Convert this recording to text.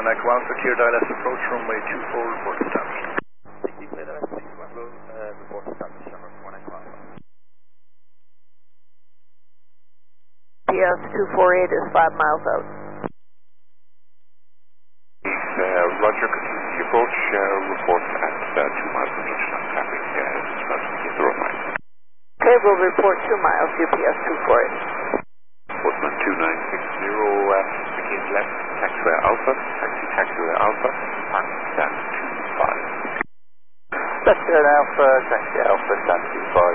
Echo Alpha, clear dial S approach, runway 24, report established. Clear dial S 2 Echo, report established, number 1 Echo Alpha. PS 248 is 5 miles out. Roger, continue the approach, report at 2 miles from Junction traffic, begin the runway. Okay, we'll report 2 miles, UPS 248. Postman 2960, begin left, taxiway Alpha, taxiway Alpha, parking stand 25. Left Alpha, taxi Alpha, stand 25.